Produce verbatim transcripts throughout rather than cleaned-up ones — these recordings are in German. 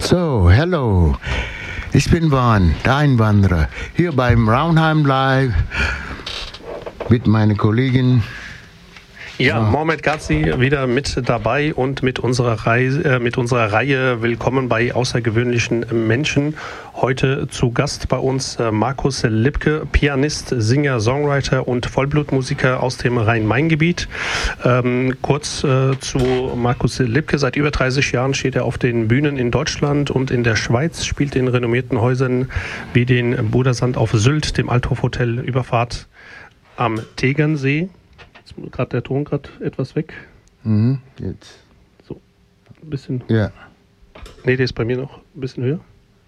So, hello. Ich bin Van, der Einwanderer, hier beim Raunheim Live mit meiner Kollegin. Ja, Mohamed Ghazi wieder mit dabei und mit unserer, Reise, äh, mit unserer Reihe Willkommen bei außergewöhnlichen Menschen. Heute zu Gast bei uns äh, Markus Lipke, Pianist, Singer, Songwriter und Vollblutmusiker aus dem Rhein-Main-Gebiet. Ähm, kurz äh, zu Markus Lipke. Seit über dreißig Jahren steht er auf den Bühnen in Deutschland und in der Schweiz, spielt in renommierten Häusern wie den Budersand auf Sylt, dem Althoff Hotel Überfahrt am Tegernsee. Gerade der Ton gerade etwas weg. Mhm, jetzt. So, ein bisschen. Ja. Nee, der ist bei mir noch ein bisschen höher.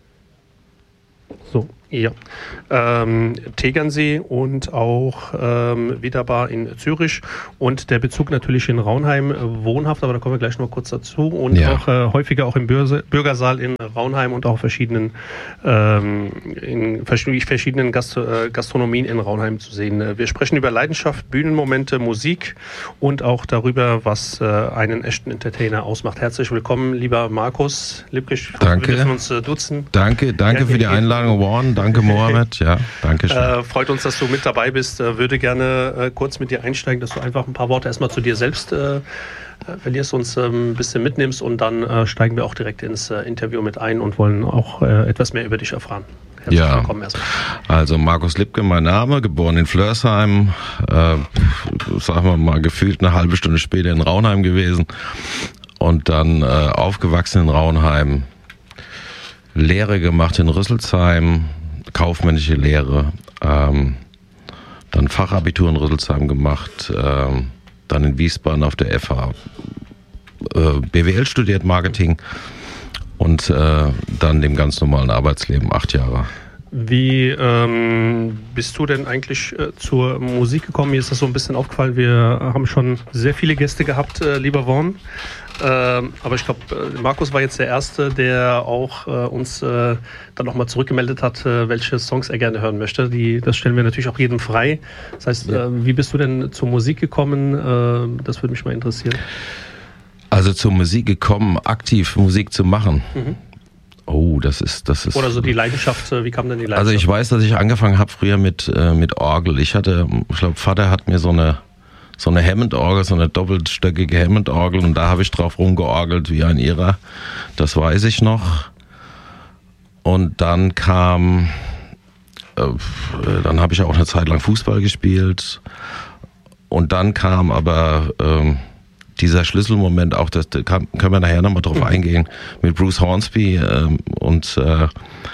So, ja. Ähm, Tegernsee und auch ähm, Wiederbar in Zürich und der Bezug natürlich in Raunheim äh, wohnhaft, aber da kommen wir gleich noch kurz dazu und ja. auch äh, häufiger auch im Börse, Bürgersaal in Raunheim und auch verschiedenen ähm, in verschiedenen Gast, äh, Gastronomien in Raunheim zu sehen. Wir sprechen über Leidenschaft, Bühnenmomente, Musik und auch darüber, was äh, einen echten Entertainer ausmacht. Herzlich willkommen, lieber Markus Lipke. Danke. Wir dürfen uns äh, duzen. Danke, danke ja, für die Einladung, Warren. Danke, Mohamed. Ja, danke schön. Äh, freut uns, dass du mit dabei bist. Äh, würde gerne äh, kurz mit dir einsteigen, dass du einfach ein paar Worte erstmal zu dir selbst äh, verlierst, uns äh, ein bisschen mitnimmst und dann äh, steigen wir auch direkt ins äh, Interview mit ein und wollen auch äh, etwas mehr über dich erfahren. Herzlich ja. willkommen erstmal. Also Markus Lipke, mein Name, geboren in Flörsheim, äh, sagen wir mal gefühlt eine halbe Stunde später in Raunheim gewesen und dann äh, aufgewachsen in Raunheim, Lehre gemacht in Rüsselsheim, kaufmännische Lehre, ähm, dann Fachabitur in Rüsselsheim gemacht, ähm, dann in Wiesbaden auf der F H äh, B W L studiert, Marketing und äh, dann dem ganz normalen Arbeitsleben acht Jahre. Wie ähm, bist du denn eigentlich äh, zur Musik gekommen? Mir ist das so ein bisschen aufgefallen, wir haben schon sehr viele Gäste gehabt, äh, lieber Warren. Ähm, aber ich glaube, äh, Markus war jetzt der Erste, der auch äh, uns äh, dann nochmal zurückgemeldet hat, äh, welche Songs er gerne hören möchte. Die, das stellen wir natürlich auch jedem frei. Das heißt, ja. äh, wie bist du denn zur Musik gekommen? Äh, das würde mich mal interessieren. Also zur Musik gekommen, aktiv Musik zu machen. Mhm. Oh, das ist, das ist. Oder so die Leidenschaft, wie kam denn die Leidenschaft? Also ich weiß, dass ich angefangen habe früher mit, äh, mit Orgel. Ich hatte, ich glaube, Vater hat mir so eine, so eine Hammond-Orgel, so eine doppelstöckige Hammond-Orgel und da habe ich drauf rumgeorgelt wie ein Irrer. Das weiß ich noch. Und dann kam, äh, dann habe ich auch eine Zeit lang Fußball gespielt. Und dann kam aber, äh, dieser Schlüsselmoment, auch das da kann, können wir nachher nochmal drauf eingehen, mit Bruce Hornsby ähm, und äh,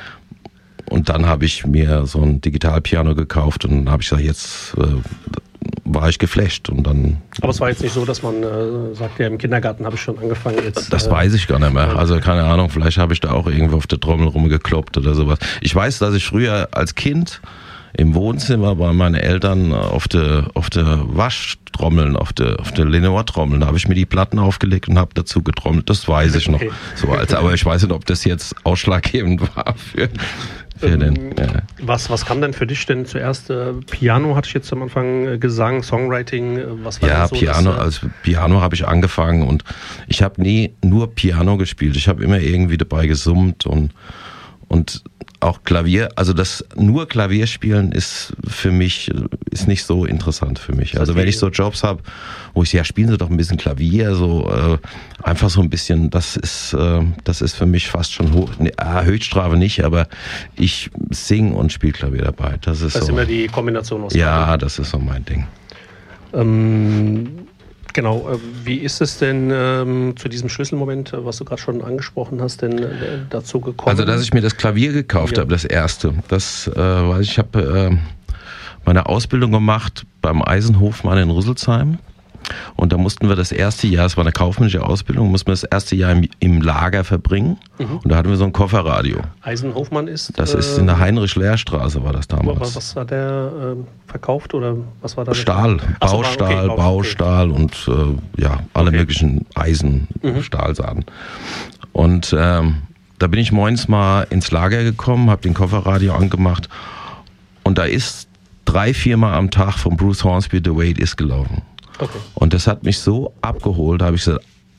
und dann habe ich mir so ein Digitalpiano gekauft und dann habe ich gesagt, jetzt äh, war ich geflasht und dann. Aber es war jetzt nicht so, dass man äh, sagt, ja, im Kindergarten habe ich schon angefangen jetzt. Das äh, weiß ich gar nicht mehr. Also keine Ahnung, vielleicht habe ich da auch irgendwo auf der Trommel rumgekloppt oder sowas. Ich weiß, dass ich früher als Kind im Wohnzimmer bei meinen Eltern auf der auf der Waschtrommeln, auf der auf der Lenoir-Trommeln, da habe ich mir die Platten aufgelegt und habe dazu getrommelt. Das weiß ich noch. Okay. So als, aber ich weiß nicht, ob das jetzt ausschlaggebend war für, für ähm, den. Ja. Was was kam denn für dich denn zuerst? Äh, Piano hatte ich jetzt am Anfang, äh, Gesang, Songwriting. Äh, was war ja, denn so, Piano. dass, äh, als Piano habe ich angefangen und ich habe nie nur Piano gespielt. Ich habe immer irgendwie dabei gesummt und und auch Klavier, also das nur Klavier spielen ist für mich, ist nicht so interessant für mich. Also wenn ich so Jobs habe, wo ich ja, spielen Sie doch ein bisschen Klavier, so äh, einfach so ein bisschen, das ist äh, das ist für mich fast schon hoch, ne, Höchststrafe nicht, aber ich singe und spiele Klavier dabei. Das ist, das ist so, immer die Kombination aus. Ja, beiden. Das ist so mein Ding. Ähm, Genau, wie ist es denn ähm, zu diesem Schlüsselmoment, was du gerade schon angesprochen hast, denn äh, dazu gekommen? Also, dass ich mir das Klavier gekauft ja. habe, das erste, das äh, weiß ich, ich habe äh, meine Ausbildung gemacht beim Eisenhofmann in Rüsselsheim und da mussten wir das erste Jahr, es war eine kaufmännische Ausbildung, mussten wir das erste Jahr im, im Lager verbringen mhm. und da hatten wir so ein Kofferradio. Eisenhofmann ist? Das ist in der Heinrich-Lehr-Straße war das damals. Aber was hat der äh, verkauft oder was war da? Stahl, Achso, Baustahl, okay, Baustahl okay. und äh, ja, alle okay. möglichen Eisen, mhm. Stahlsaaten. Und ähm, da bin ich morgens mal ins Lager gekommen, habe den Kofferradio angemacht und da ist drei, viermal am Tag von Bruce Hornsby The Way It Is gelaufen. Okay. Und das hat mich so abgeholt, da habe ich gesagt,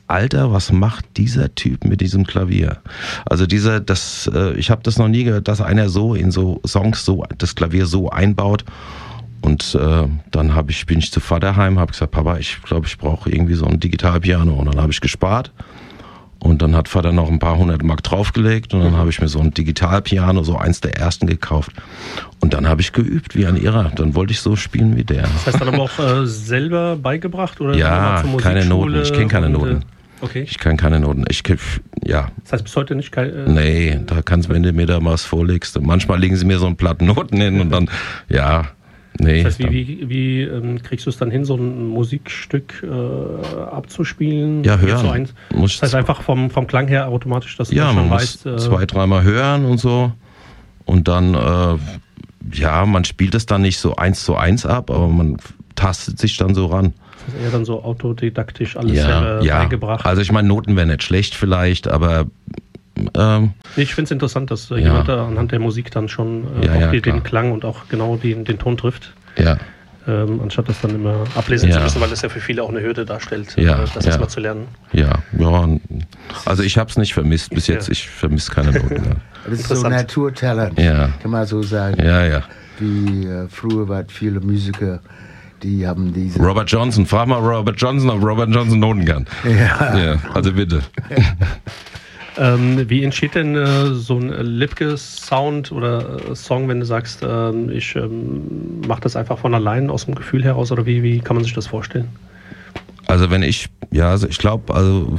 Alter, was macht dieser Typ mit diesem Klavier? Also dieser, das, äh, ich habe das noch nie gehört, dass einer so in so Songs so das Klavier so einbaut. Und äh, dann hab ich, bin ich zu Vater heim, habe gesagt, Papa, ich glaube, ich brauche irgendwie so ein Digitalpiano. Und dann habe ich gespart. Und dann hat Vater noch ein paar hundert Mark draufgelegt und dann habe ich mir so ein Digitalpiano, so eins der ersten gekauft. Und dann habe ich geübt wie ein Irrer. Dann wollte ich so spielen wie der. Das heißt dann aber auch äh, selber beigebracht? Oder ja, keine Noten. Ich kenne keine Noten. Okay. Ich kann keine Noten. Ich, ja. Das heißt bis heute nicht? Kein, äh, nee, da kannst du, wenn du mir da was vorlegst. Manchmal legen sie mir so ein Platten Noten hin und dann, ja. Nee, das heißt, wie, wie, wie ähm, kriegst du es dann hin, so ein Musikstück äh, abzuspielen? Ja, hören. So eins, das heißt einfach vom, vom Klang her automatisch, dass du ja, das schon man weißt. Muss äh, zwei, dreimal hören und so. Und dann, äh, ja, man spielt es dann nicht so eins zu eins ab, aber man tastet sich dann so ran. Das ist eher dann so autodidaktisch alles ja, äh, ja. beigebracht. Also ich meine, Noten wären nicht schlecht vielleicht, aber Ähm, ich finde es interessant, dass äh, ja. jemand da anhand der Musik dann schon äh, ja, auch ja, die, den Klang und auch genau den, den Ton trifft. Ja. Ähm, anstatt das dann immer ablesen ja. zu müssen, weil das ja für viele auch eine Hürde darstellt, ja, äh, das ja. erstmal zu lernen. Ja, ja. Also ich habe es nicht vermisst bis jetzt. Ich vermisse keine Noten mehr. Das ist so ein Naturtalent, ja. kann man so sagen. Ja, ja. Wie äh, früher waren viele Musiker, die haben diese... Robert Johnson, frag mal Robert Johnson, ob Robert Johnson Noten kann. Ja. Ja, also bitte. Ähm, wie entsteht denn äh, so ein Lipke-Sound oder äh, Song, wenn du sagst, äh, ich ähm, mache das einfach von allein aus dem Gefühl heraus, oder wie, wie kann man sich das vorstellen? Also wenn ich, ja, also ich glaube, also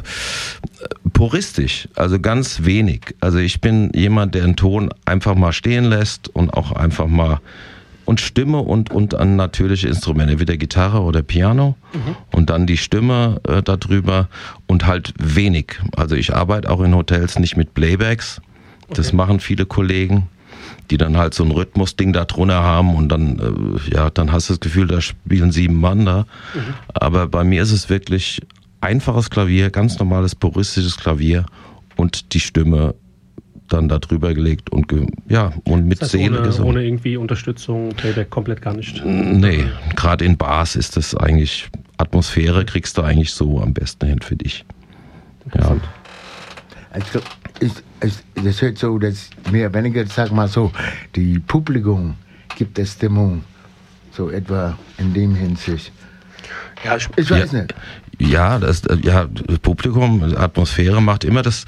puristisch, also ganz wenig. Also ich bin jemand, der einen Ton einfach mal stehen lässt und auch einfach mal und Stimme und, und an natürliche Instrumente, entweder Gitarre oder Piano mhm. und dann die Stimme äh, darüber und halt wenig. Also ich arbeite auch in Hotels nicht mit Playbacks, das okay. machen viele Kollegen, die dann halt so ein Rhythmusding da drunter haben und dann, äh, ja, dann hast du das Gefühl, da spielen sieben Mann da. Mhm. Aber bei mir ist es wirklich einfaches Klavier, ganz normales puristisches Klavier und die Stimme dann da drüber gelegt und ge, ja und mit das heißt, Seele ohne, gesungen. Ohne irgendwie Unterstützung, Playback komplett gar nicht. Nee, gerade in Bars ist das eigentlich, Atmosphäre kriegst du eigentlich so am besten hin für dich. Ja. Also, ich, ich, das hört so, dass mehr oder weniger, sag mal so, die Publikum gibt der Stimmung so etwa in dem Hinsicht. Ja, ich, ich weiß ja, nicht. Ja, das, ja, das Publikum, Atmosphäre macht immer das.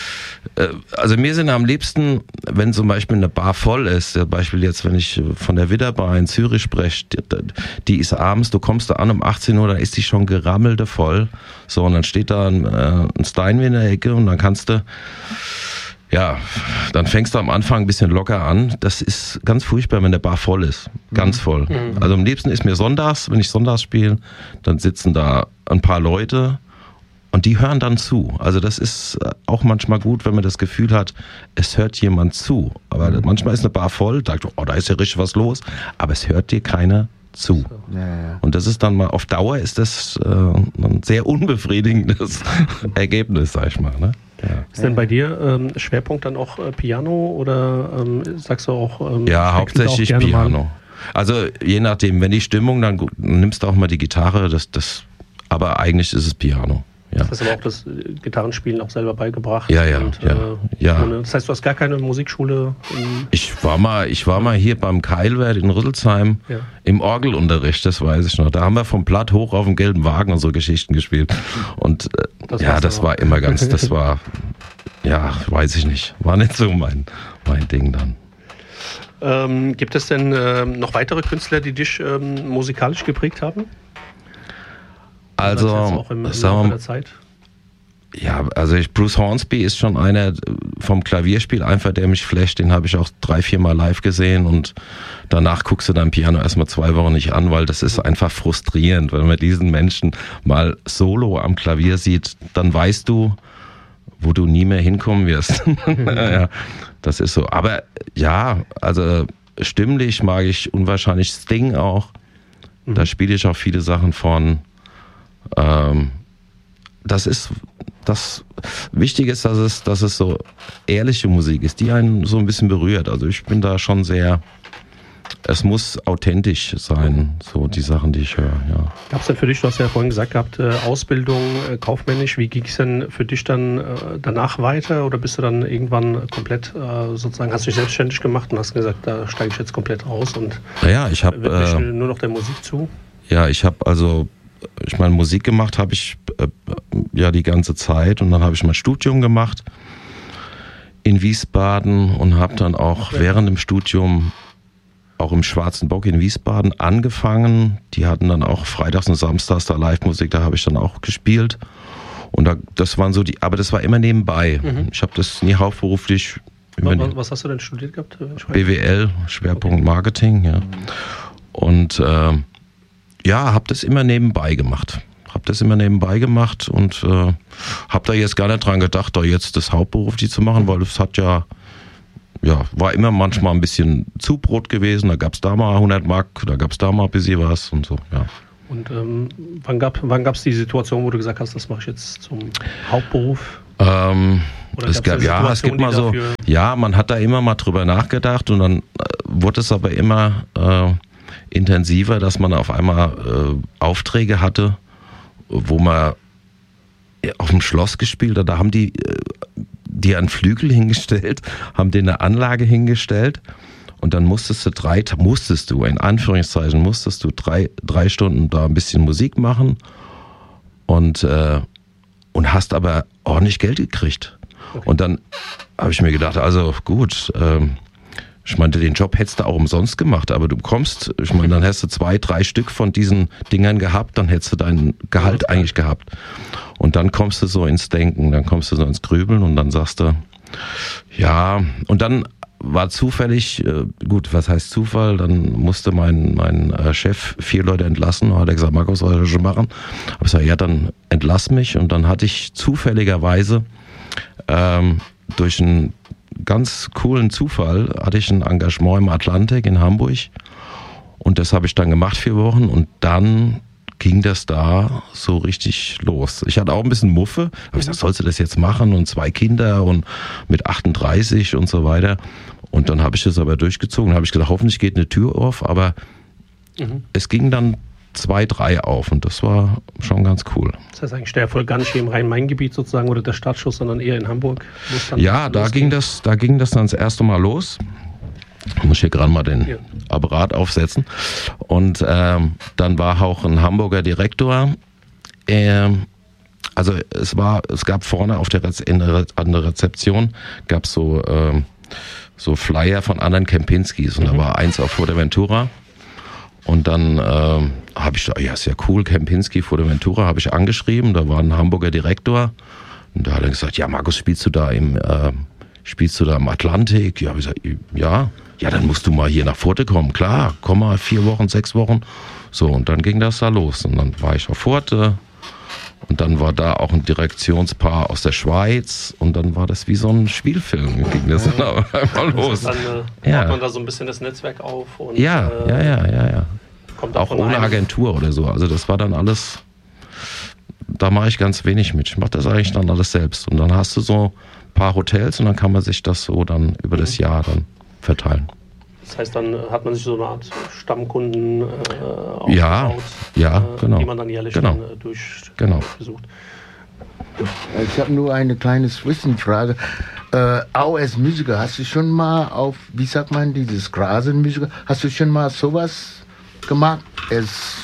Also mir sind am liebsten, wenn zum Beispiel eine Bar voll ist, zum Beispiel jetzt, wenn ich von der Widderbar in Zürich spreche, die ist abends, du kommst da an um achtzehn Uhr, da ist die schon gerammelte voll. So, und dann steht da ein, äh, ein Steinway in der Ecke und dann kannst du, ja, dann fängst du am Anfang ein bisschen locker an. Das ist ganz furchtbar, wenn der Bar voll ist. Ganz voll. Mhm. Also am liebsten ist mir sonntags, wenn ich sonntags spiele, dann sitzen da ein paar Leute und die hören dann zu. Also das ist auch manchmal gut, wenn man das Gefühl hat, es hört jemand zu. Aber mhm. manchmal ist eine Bar voll, sagt, oh, da ist ja richtig was los, aber es hört dir keiner zu. Ja, ja. Und das ist dann mal, auf Dauer ist das äh, ein sehr unbefriedigendes Ergebnis, sag ich mal. Ne? Ja. Ist denn bei dir ähm, Schwerpunkt dann auch äh, Piano oder ähm, sagst du auch... Ähm, ja, hauptsächlich auch Piano. Mal? Also je nachdem, wenn die Stimmung, dann nimmst du auch mal die Gitarre, das, das, aber eigentlich ist es Piano. Ja. Das heißt aber auch das Gitarrenspielen auch selber beigebracht. Ja, ja, und, ja, äh, ja. Ohne, das heißt, du hast gar keine Musikschule? Ich war mal, ich war mal hier beim Keilwert in Rüsselsheim ja. im Orgelunterricht, das weiß ich noch. Da haben wir vom Platt hoch auf dem gelben Wagen und so Geschichten gespielt. Und äh, das ja, das war immer ganz, das war, ja, weiß ich nicht, war nicht so mein, mein Ding dann. Ähm, gibt es denn ähm, noch weitere Künstler, die dich ähm, musikalisch geprägt haben? Also, auch im, im sagen wir mal, Zeit? Ja, also ich, Bruce Hornsby ist schon einer vom Klavierspiel einfach, der mich flasht. Den habe ich auch drei, vier Mal live gesehen und danach guckst du dein Piano erstmal zwei Wochen nicht an, weil das ist einfach frustrierend, wenn man diesen Menschen mal solo am Klavier sieht, dann weißt du, wo du nie mehr hinkommen wirst. Ja, das ist so. Aber ja, also stimmlich mag ich unwahrscheinlich Sting auch. Mhm. Da spiele ich auch viele Sachen von. Ähm, das ist, das Wichtige ist, dass es, dass es so ehrliche Musik ist, die einen so ein bisschen berührt. Also ich bin da schon sehr es muss authentisch sein, so die Sachen, die ich höre, ja. Gab es denn für dich, du hast ja vorhin gesagt gehabt, äh, Ausbildung äh, kaufmännisch, wie ging es denn für dich dann äh, danach weiter oder bist du dann irgendwann komplett äh, sozusagen, hast du dich selbstständig gemacht und hast gesagt, da steige ich jetzt komplett raus und naja, ich hab, widme mich äh, nur noch der Musik zu? Ja, ich habe also, ich meine, Musik gemacht habe ich äh, ja die ganze Zeit und dann habe ich mein Studium gemacht in Wiesbaden und habe dann auch okay. während dem Studium auch im Schwarzen Bock in Wiesbaden angefangen. Die hatten dann auch freitags und samstags da Live-Musik, da habe ich dann auch gespielt. Und da, das waren so die, aber das war immer nebenbei. Mhm. Ich habe das nie hauptberuflich. Was, was hast du denn studiert gehabt? B W L, Schwerpunkt okay. Marketing, ja. Und äh, ja, habe das immer nebenbei gemacht. Habe das immer nebenbei gemacht und äh, habe da jetzt gar nicht dran gedacht, da jetzt das hauptberuflich zu machen, weil es hat ja Ja, war immer manchmal ein bisschen Zubrot gewesen. Da gab es da mal hundert Mark, da gab es da mal ein bisschen was und so, ja. Und ähm, wann gab wann gab's die Situation, wo du gesagt hast, das mache ich jetzt zum Hauptberuf? Ähm, es gab, ja, es gibt mal so, ja, man hat da immer mal drüber nachgedacht und dann äh, wurde es aber immer äh, intensiver, dass man auf einmal äh, Aufträge hatte, wo man auf dem Schloss gespielt hat. Da haben die äh, die einen Flügel hingestellt, haben dir eine Anlage hingestellt und dann musstest du drei, musstest du, in Anführungszeichen, musstest du drei, drei Stunden da ein bisschen Musik machen und, äh, und hast aber ordentlich Geld gekriegt. Okay. Und dann habe ich mir gedacht, also gut, ähm, ich meinte, den Job hättest du auch umsonst gemacht, aber du kommst, ich meine, dann hast du zwei, drei Stück von diesen Dingern gehabt, dann hättest du dein Gehalt eigentlich gehabt. Und dann kommst du so ins Denken, dann kommst du so ins Grübeln und dann sagst du, ja, und dann war zufällig, gut, was heißt Zufall, dann musste mein, mein Chef vier Leute entlassen, hat er gesagt, Markus, was soll ich schon machen? Hab ich gesagt, ja, dann entlass mich und dann hatte ich zufälligerweise ähm, durch einen ganz coolen Zufall hatte ich ein Engagement im Atlantik in Hamburg und das habe ich dann gemacht, vier Wochen und dann ging das da so richtig los. Ich hatte auch ein bisschen Muffe, habe ich gesagt, sollst du das jetzt machen und zwei Kinder und mit achtunddreißig und so weiter und dann habe ich das aber durchgezogen, habe ich gedacht, hoffentlich geht eine Tür auf, aber mhm. es ging dann zwei, drei auf und das war schon ganz cool. Das heißt eigentlich der Erfolg gar nicht hier im Rhein-Main-Gebiet sozusagen oder der Startschuss, sondern eher in Hamburg? Ja, da ging, das, da ging das dann das erste Mal los. Ich muss hier gerade mal den ja. Apparat aufsetzen. Und ähm, dann war auch ein Hamburger Direktor. Ähm, also es war, es gab vorne auf der, Rez- in der, an der Rezeption gab es so, ähm, so Flyer von anderen Kempinskis und mhm. da war eins auf Fuerteventura. Und dann ähm, habe ich da, ja, ist ja cool, Kempinski, Fuerteventura, habe ich angeschrieben, da war ein Hamburger Direktor und da hat er gesagt, ja Markus, spielst du da im, äh, spielst du da im Atlantik? Ja, hab ich gesagt, ja, ja, dann musst du mal hier nach Fuerte kommen, klar, komm mal vier Wochen, sechs Wochen. So, und dann ging das da los und dann war ich auf Fuerte und dann war da auch ein Direktionspaar aus der Schweiz und dann war das wie so ein Spielfilm, ging das dann auf einmal los. Dann äh, ja. baut man da so ein bisschen das Netzwerk auf. Und, ja, äh, ja, ja, ja, ja. Kommt auch ohne einem. Agentur oder so, also das war dann alles, da mache ich ganz wenig mit, ich mache das eigentlich dann alles selbst und dann hast du so ein paar Hotels und dann kann man sich das so dann über das Jahr dann verteilen. Das heißt, dann hat man sich so eine Art Stammkunden äh, aufgebaut, ja, ja, äh, genau. die man dann jährlich genau. dann, äh, durch, genau. besucht. Ich habe nur eine kleine Zwischenfrage. Äh, auch als Musiker, hast du schon mal auf, wie sagt man, dieses Grasenmusiker, hast du schon mal sowas gemacht? Als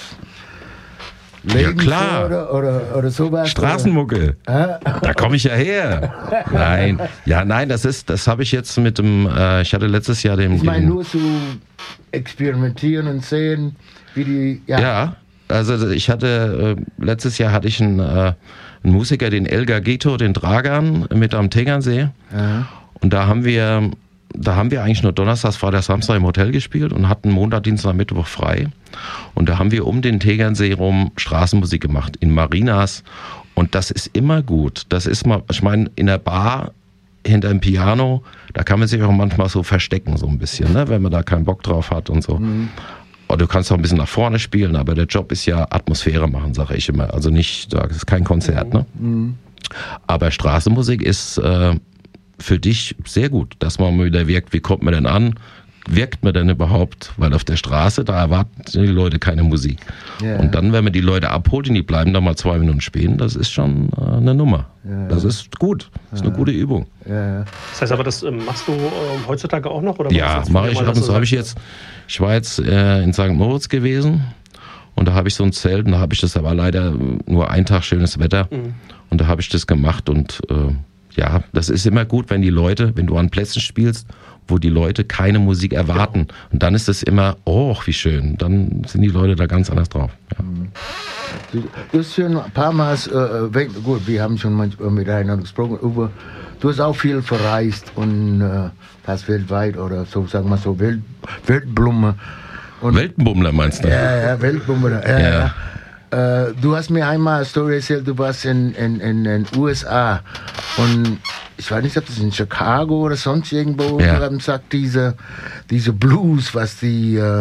Ja klar, oder, oder, oder sowas? Straßenmucke, oder? Da komme ich ja her. Nein, ja nein, das ist, das habe ich jetzt mit dem, äh, ich hatte letztes Jahr den... Ich meine nur zu experimentieren und sehen, wie die... Ja, ja also ich hatte, äh, letztes Jahr hatte ich einen, äh, einen Musiker, den Elgar Ghetto, den Dragan, mit am Tegernsee. Ja. Und da haben wir... Da haben wir eigentlich nur Donnerstags, Freitags, Samstag im Hotel gespielt und hatten Montag, Dienstag, Mittwoch frei. Und da haben wir um den Tegernsee rum Straßenmusik gemacht, in Marinas. Und das ist immer gut. Das ist mal, ich meine, in der Bar hinter dem Piano, da kann man sich auch manchmal so verstecken, so ein bisschen, ne? Wenn man da keinen Bock drauf hat und so. Mhm. Oder du kannst auch ein bisschen nach vorne spielen, aber der Job ist ja Atmosphäre machen, sage ich immer. Also nicht, das ist kein Konzert, ne? Mhm. Aber Straßenmusik ist... Äh, für dich sehr gut, dass man mal wieder wirkt, wie kommt man denn an, wirkt man denn überhaupt? Weil auf der Straße, da erwarten die Leute keine Musik. Ja. Und dann, wenn man die Leute abholt und die bleiben da mal zwei Minuten stehen, das ist schon äh, eine Nummer. Ja. Das ist gut. Das ist eine gute Übung. Ja. Das heißt aber, das ähm, machst du äh, heutzutage auch noch? Oder Ja, mache ich ab und zu. Habe ich jetzt, ich war jetzt äh, in Sankt Moritz gewesen und da habe ich so ein Zelt und da habe ich das, aber leider nur ein Tag schönes Wetter mhm. und da habe ich das gemacht und äh, ja, das ist immer gut, wenn die Leute, wenn du an Plätzen spielst, wo die Leute keine Musik erwarten. Genau. Und dann ist es immer, oh, wie schön. Dann sind die Leute da ganz anders drauf. Ja. Du, du hast schon ein paar Mal, äh, weg, gut, wir haben schon manchmal miteinander gesprochen, über, du hast auch viel verreist und äh, fast weltweit oder so, sagen wir so, Welt, Weltblume. Und, Weltbummler meinst du? Ja, ja, Weltbummler. Ja, ja. Ja. Äh, du hast mir einmal eine Story erzählt, du warst in den in, in U S A und ich weiß nicht, ob das in Chicago oder sonst irgendwo, ja. du haben gesagt, diese, diese Blues, was die äh,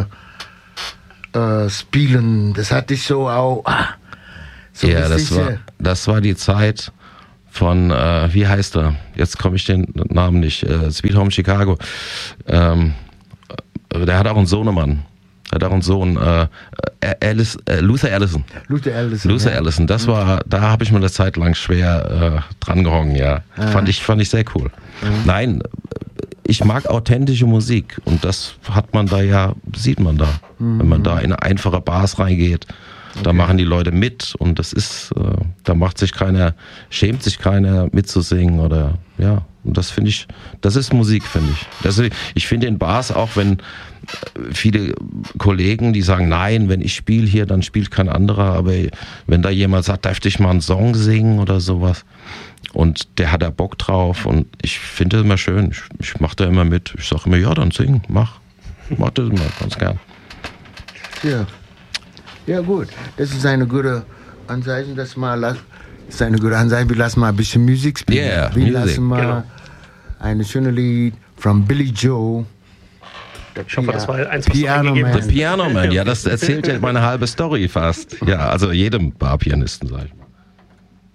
äh, spielen, das hatte ich so auch. Ah, so ja, das war, das war die Zeit von, äh, wie heißt er? Jetzt komme ich den Namen nicht. Äh, Sweet Home Chicago. Ähm, der hat auch einen Sohnemann. Er hat auch einen Sohn, äh, Alice, äh, Luther Allison. Luther Allison. Luther ja. Allison, das war, da habe ich mir eine Zeit lang schwer äh, dran gehangen, ja. Ah. Fand ich, fand ich sehr cool. Mhm. Nein, ich mag authentische Musik und das hat man da ja, sieht man da. Mhm. Wenn man da in einfache Bars reingeht, da okay. machen die Leute mit und das ist, äh, da macht sich keiner, schämt sich keiner mitzusingen oder, ja. Und das finde ich, das ist Musik, finde ich. Das, ich finde in Bars auch, wenn viele Kollegen, die sagen, nein, wenn ich spiele hier, dann spielt kein anderer. Aber wenn da jemand sagt, darf ich mal einen Song singen oder sowas und der hat da Bock drauf und ich finde das immer schön. Ich, ich mache da immer mit. Ich sage immer, ja, dann sing, mach. Mach das immer ganz gern. Ja. Ja, gut. Das ist eine gute Anzeichen, dass mal, das ist eine gute Anzeichen, wir lassen mal ein bisschen Musik spielen. Yeah, wir Musik. lassen mal Genau. eine schöne Lied von Billy Joe. Ich hoffe, das war eins, was Piano du Man. Der Piano Man, ja, das erzählt ja meine halbe Story fast. Ja, also jedem Barpianisten, sag ich mal.